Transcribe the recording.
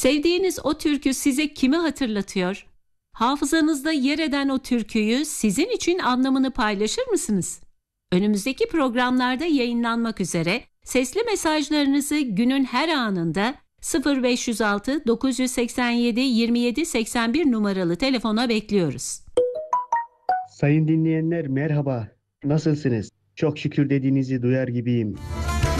Sevdiğiniz o türkü size kimi hatırlatıyor? Hafızanızda yer eden o türküyü sizin için anlamını paylaşır mısınız? Önümüzdeki programlarda yayınlanmak üzere sesli mesajlarınızı günün her anında 0506 987 27 81 numaralı telefona bekliyoruz. Sayın dinleyenler merhaba. Nasılsınız? Çok şükür dediğinizi duyar gibiyim.